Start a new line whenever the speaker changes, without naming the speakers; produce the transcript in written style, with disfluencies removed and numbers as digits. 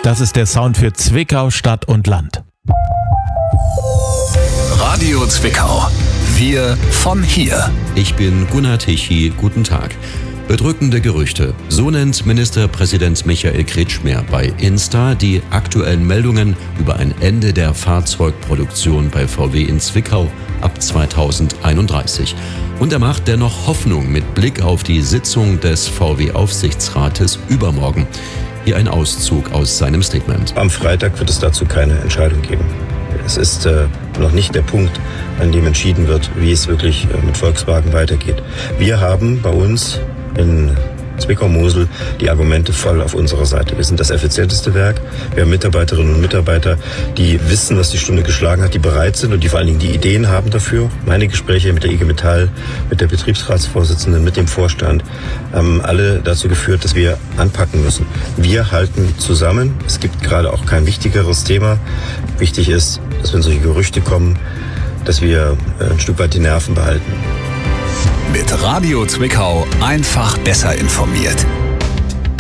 Das ist der Sound für Zwickau, Stadt und Land.
Radio Zwickau. Wir von hier.
Ich bin Gunnar Tichy. Guten Tag. Bedrückende Gerüchte. So nennt Ministerpräsident Michael Kretschmer bei Insta die aktuellen Meldungen über ein Ende der Fahrzeugproduktion bei VW in Zwickau ab 2031. Und er macht dennoch Hoffnung mit Blick auf die Sitzung des VW-Aufsichtsrates übermorgen. Hier ein Auszug aus seinem Statement.
Am Freitag wird es dazu keine Entscheidung geben. Es ist noch nicht der Punkt, an dem entschieden wird, wie es wirklich mit Volkswagen weitergeht. Wir haben bei uns in Zwickau-Mosel die Argumente voll auf unserer Seite. Wir sind das effizienteste Werk. Wir haben Mitarbeiterinnen und Mitarbeiter, die wissen, was die Stunde geschlagen hat, die bereit sind und die vor allen Dingen die Ideen haben dafür. Meine Gespräche mit der IG Metall, mit der Betriebsratsvorsitzenden, mit dem Vorstand haben alle dazu geführt, dass wir anpacken müssen. Wir halten zusammen. Es gibt gerade auch kein wichtigeres Thema. Wichtig ist, dass wenn solche Gerüchte kommen, dass wir ein Stück weit die Nerven behalten.
Mit Radio Zwickau einfach besser informiert.